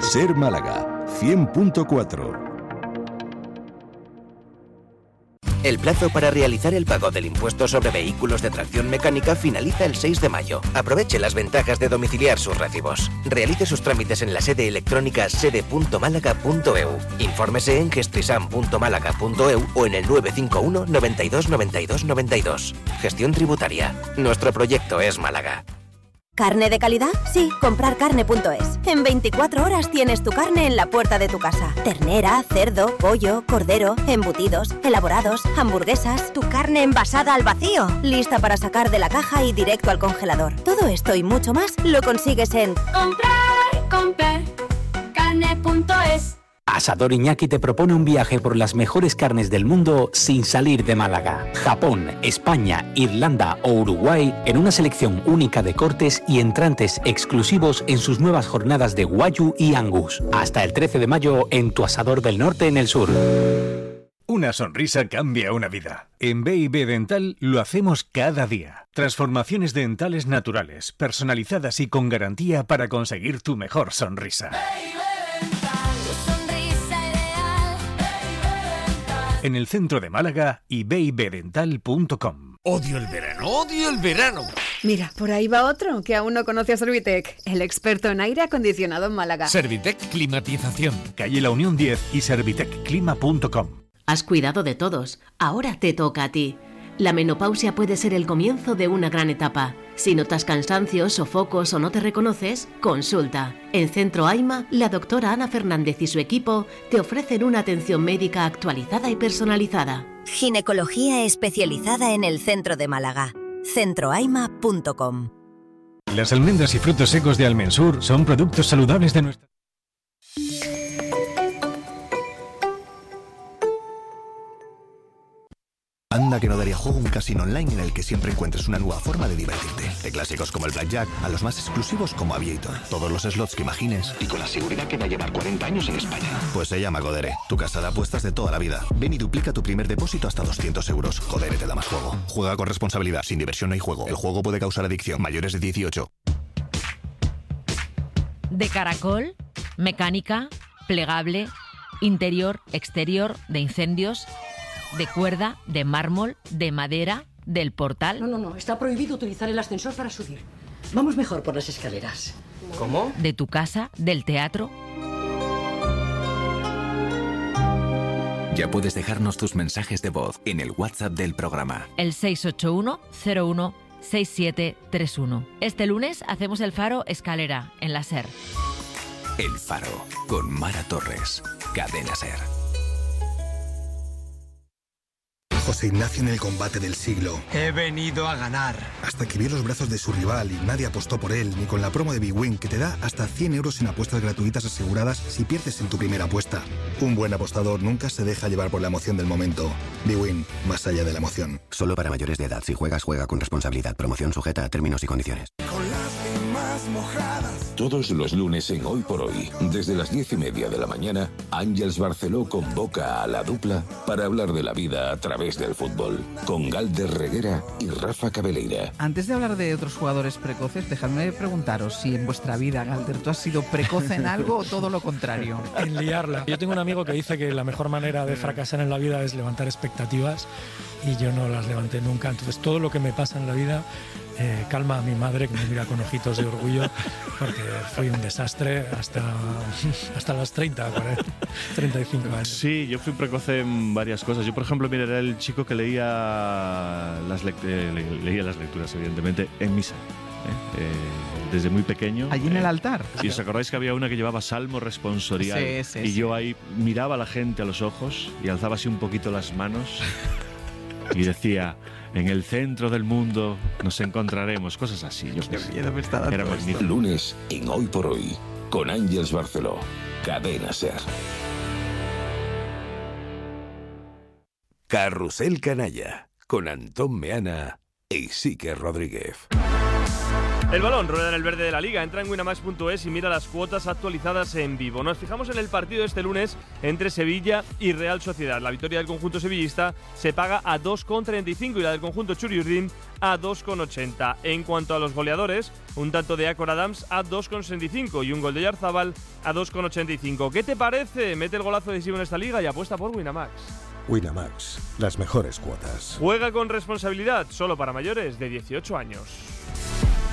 Ser Málaga, 100.4. El plazo para realizar el pago del impuesto sobre vehículos de tracción mecánica finaliza el 6 de mayo. Aproveche las ventajas de domiciliar sus recibos. Realice sus trámites en la sede electrónica sede.málaga.eu. Infórmese en gestrisam.málaga.eu o en el 951 92 92 92. Gestión tributaria. Nuestro proyecto es Málaga. ¿Carne de calidad? Sí, comprarcarne.es. En 24 horas tienes tu carne en la puerta de tu casa. Ternera, cerdo, pollo, cordero, embutidos, elaborados, hamburguesas. Tu carne envasada al vacío, lista para sacar de la caja y directo al congelador. Todo esto y mucho más lo consigues en comprar carne.es. Asador Iñaki te propone un viaje por las mejores carnes del mundo sin salir de Málaga. Japón, España, Irlanda o Uruguay en una selección única de cortes y entrantes exclusivos en sus nuevas jornadas de Wagyu y Angus. Hasta el 13 de mayo en tu Asador del Norte en el sur. Una sonrisa cambia una vida. En B&B Dental lo hacemos cada día. Transformaciones dentales naturales, personalizadas y con garantía para conseguir tu mejor sonrisa. En el centro de Málaga y bibdental.com. Odio el verano, odio el verano. Mira, por ahí va otro que aún no conoce a Servitec, el experto en aire acondicionado en Málaga. Servitec Climatización. Calle La Unión 10 y servitecklima.com. Has cuidado de todos, ahora te toca a ti. La menopausia puede ser el comienzo de una gran etapa. Si notas cansancios, sofocos o no te reconoces, consulta. En Centro AIMA, la doctora Ana Fernández y su equipo te ofrecen una atención médica actualizada y personalizada. Ginecología especializada en el centro de Málaga. centroaima.com. Las almendras y frutos secos de Almensur son productos saludables de nuestra... Anda que no daría juego un casino online en el que siempre encuentres una nueva forma de divertirte. De clásicos como el Blackjack a los más exclusivos como Aviator. Todos los slots que imagines. Y con la seguridad que va a llevar 40 años en España. Pues se llama Codere, tu casa de apuestas de toda la vida. Ven y duplica tu primer depósito hasta 200 euros. Codere te da más juego. Juega con responsabilidad. Sin diversión no hay juego. El juego puede causar adicción. Mayores de 18. De caracol, mecánica, plegable, interior, exterior, de incendios... de cuerda, de mármol, de madera, del portal. No, está prohibido utilizar el ascensor para subir. Vamos mejor por las escaleras. ¿Cómo? De tu casa, del teatro. Ya puedes dejarnos tus mensajes de voz en el WhatsApp del programa. El 681-01-6731. Este lunes hacemos el Faro Escalera, en la SER. El Faro, con Mara Torres. Cadena SER. José Ignacio en el combate del siglo. He venido a ganar. Hasta que vio los brazos de su rival y nadie apostó por él, ni con la promo de BWIN que te da hasta 100 euros en apuestas gratuitas aseguradas si pierdes en tu primera apuesta. Un buen apostador nunca se deja llevar por la emoción del momento. BWIN, más allá de la emoción. Solo para mayores de edad. Si juegas, juega con responsabilidad. Promoción sujeta a términos y condiciones. Con las limas mojadas. Todos los lunes en Hoy por Hoy, desde las 10:30 de la mañana, Ángels Barceló convoca a la dupla para hablar de la vida a través del fútbol, con Galder Reguera y Rafa Cabeleira. Antes de hablar de otros jugadores precoces, dejadme preguntaros si en vuestra vida, Galder, ¿tú has sido precoz en algo o todo lo contrario? En liarla. Yo tengo un amigo que dice que la mejor manera de fracasar en la vida es levantar expectativas y yo no las levanté nunca. Entonces todo lo que me pasa en la vida calma a mi madre, que me mira con ojitos de orgullo, porque fui un desastre hasta los 35 años. Sí, yo fui precoz en varias cosas. Yo, por ejemplo, mira, era el chico que leía las lecturas, evidentemente, en misa. Desde muy pequeño. ¿Allí en el altar? Si os acordáis que había una que llevaba salmo responsorial. Sí. Yo ahí miraba a la gente a los ojos y alzaba así un poquito las manos y decía... En el centro del mundo nos encontraremos, cosas así. Yo qué miedo me está dando. Era magnífico. Lunes en Hoy por Hoy, con Ángels Barceló, Cadena SER. Carrusel Canalla, con Antón Meana e Isique Rodríguez. El balón rueda en el verde de la Liga. Entra en winamax.es y mira las cuotas actualizadas en vivo. Nos fijamos en el partido de este lunes entre Sevilla y Real Sociedad. La victoria del conjunto sevillista se paga a 2,35 y la del conjunto Churiurdin a 2,80. En cuanto a los goleadores, un tanto de Acor Adams a 2,65 y un gol de Yarzábal a 2,85. ¿Qué te parece? Mete el golazo decisivo en esta liga y apuesta por Winamax. Winamax, las mejores cuotas. Juega con responsabilidad, solo para mayores de 18 años.